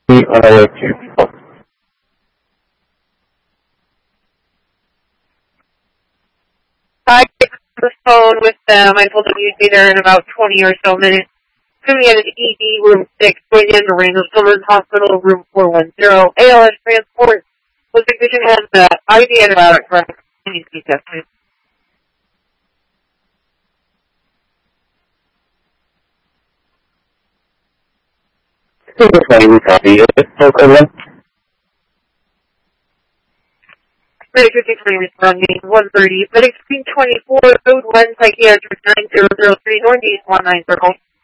I took the phone with them. I told them you'd be there in about 20 or so minutes. Coming in at ED, room 6, going in to Randall Children's Hospital, room 410. ALS transport. The technician has the IV antibiotic for needs to be tested. Medic 53 responding 130. Medic 24, code 1, psychiatric 9003, Northeast 19 Circle.